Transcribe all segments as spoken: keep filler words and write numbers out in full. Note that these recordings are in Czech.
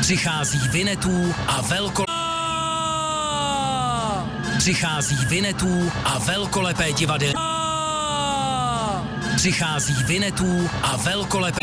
Přichází Vinetů a velko... Přichází Vinetů a velkolepé divadelní... Přichází Vinetů a velkolepé...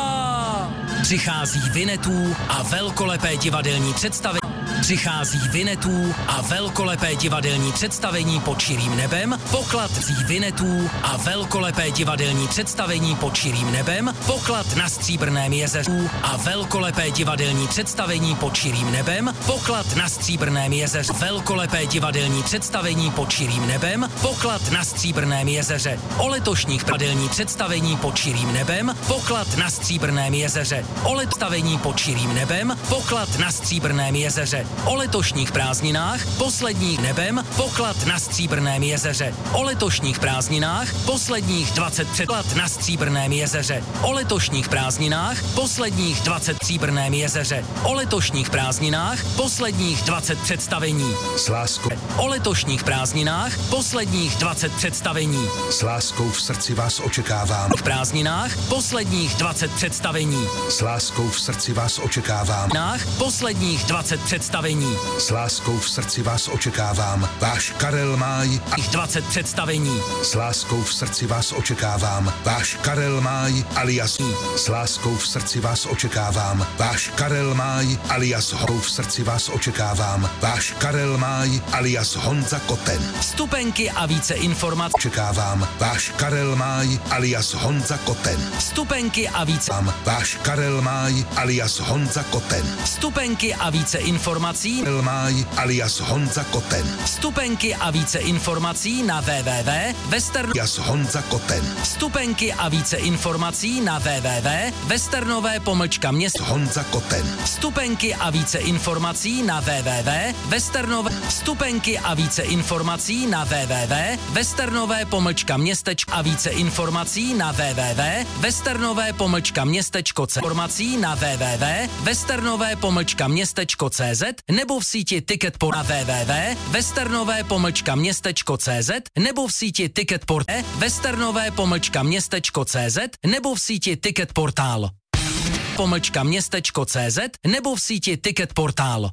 Přichází Vinetů a velkolepé divadelní představení. Přichází Vinetů a velkolepé divadelní představení pod širým nebem. Poklad zí Vinetů a velkolepé divadelní představení pod širým nebem. Poklad na Stříbrném jezeře a velkolepé divadelní představení pod širým nebem. Poklad na Stříbrném jezeře. Velkolepé divadelní představení pod širým nebem. Poklad na Stříbrném jezeře. O letošních divadelní představení pod širým nebem. Poklad na Stříbrném jezeře. O představení pod širým nebem. Poklad na Stříbrném jezeře. O letošních prázdninách posledních nebem. Poklad na Stříbrném jezeře. O letošních prázdninách posledních dvacet předklad na Stříbrném jezeře. O letošních prázdninách posledních dvacet Stříbrném jezeře. O letošních prázdninách posledních dvacet představení. S láskou. O letošních prázdninách posledních dvacet představení. S láskou v srdci vás očekávám. V prázdninách posledních dvacet představení. S láskou v srdci vás očekávám. Nách posledních dvacet představení. S láskou v srdci vás očekávám. Váš Karel Máj a dvacet představení. S láskou v srdci vás očekávám. Váš Karel Máj alias S láskou v srdci vás očekávám. Váš Karel Máj alias Hou v srdci vás očekávám. Váš Karel Máj alias Honza Koten. Vstupenky a více informací. Očekávám. Váš Karel Máj alias Honza Koten. Vstupenky a více. Váš Karel Máj alias Honza Koten. Vstupenky a více informací. Karel Máj alias Honza Koten. Vstupenky a více informací na w w w tečka western alias Honza Koten. Vstupenky a více informací na w w w tečka westernové pomlčka město Honza Koten. Vstupenky a více informací na w w w tečka westernové Vstupenky a více informací na w w w tečka westernové pomlčka městečko a více informací na w w w tečka westernové pomlčka městečko c informací na w w w tečka westernové pomlčka městečko cz nebo v síti Ticketport na w w w tečka westernové pomlčka městečko cz nebo v síti Ticketport westernové pomlčka městečko cz nebo v síti Ticketportál pomlčka městečko cz nebo v síti Ticketportál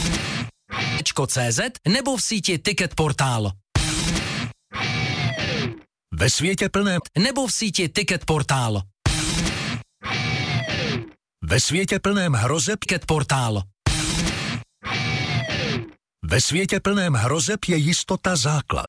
cz nebo v síti Ticketportál Ve světě plném nebo v síti Ticketportál Ve světě plném hrozeb Ticketportál Ve světě plném hrozeb je jistota základ.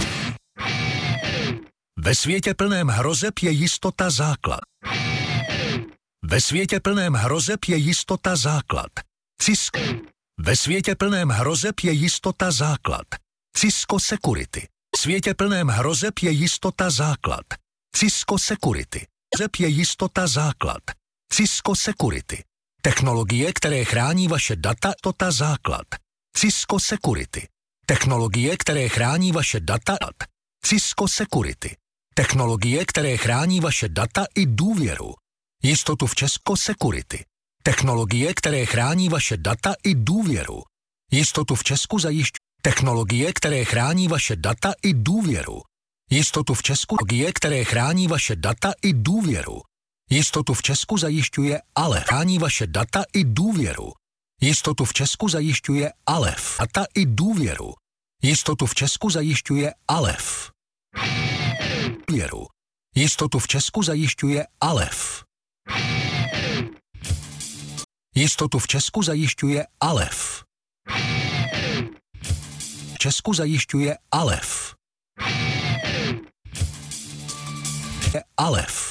Ve světě plném hrozeb je jistota základ. Ve světě plném hrozeb je jistota základ. Cisco. Ve světě plném hrozeb je jistota základ. Cisco Security. V světě plném hrozeb je jistota základ. Cisco Security. Hrozeb je jistota základ. Cisco Security. Technologie, které chrání vaše data, jistota základ. Cisco Security. Technologie, které chrání vaše data. Cisco Security. Technologie, které chrání vaše data i důvěru. Jistotu v Cisco Security. Technologie, které chrání vaše data i důvěru. Jistotu v Česku zajišťuje. Technologie, které chrání vaše data i důvěru. Jistotu v Česku. Technologie, které chrání vaše data i důvěru. Jistotu v Česku zajišťuje ale chrání vaše data i důvěru. Jistotu v Česku zajišťuje Alef. Data i důvěru. Jistotu v Česku zajišťuje Alef. Důvěru. Jistotu v Česku zajišťuje Alef. Jistotu v Česku zajišťuje Alef. V Česku zajišťuje Alef. Alef.